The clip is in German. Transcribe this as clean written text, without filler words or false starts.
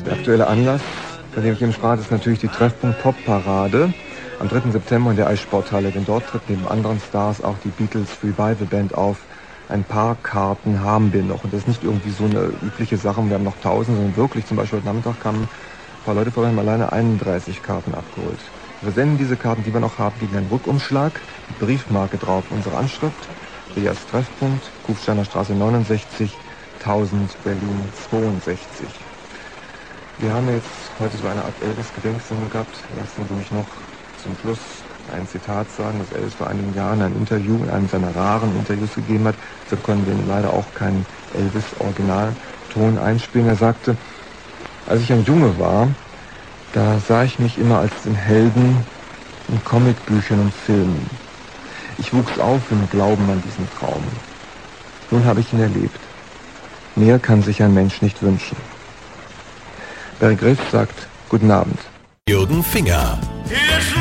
Der aktuelle Anlass, bei dem ich eben sprach, ist natürlich die Treffpunkt Pop-Parade am 3. September in der Eissporthalle. Denn dort tritt neben anderen Stars auch die Beatles Revival Band auf. Ein paar Karten haben wir noch. Und das ist nicht irgendwie so eine übliche Sache, wir haben noch 1000, sondern wirklich, zum Beispiel heute Nachmittag kamen ein paar Leute vorbei, haben alleine 31 Karten abgeholt. Wir senden diese Karten, die wir noch haben, gegen einen Rückumschlag, mit Briefmarke drauf, unsere Anschrift, Rias Treffpunkt, Kufsteiner Straße 69, 1000 Berlin 62. Wir haben jetzt heute so eine Art Elvis-Gedenkstunde gehabt. Lassen Sie mich noch zum Schluss ein Zitat sagen, das Elvis vor einigen Jahren ein Interview in einem seiner raren Interviews gegeben hat. So können wir leider auch keinen Elvis-Originalton einspielen. Er sagte, als ich ein Junge war, da sah ich mich immer als den Helden in Comicbüchern und Filmen. Ich wuchs auf im Glauben an diesen Traum. Nun habe ich ihn erlebt. Mehr kann sich ein Mensch nicht wünschen. Barry Griff sagt, guten Abend. Jürgen Finger.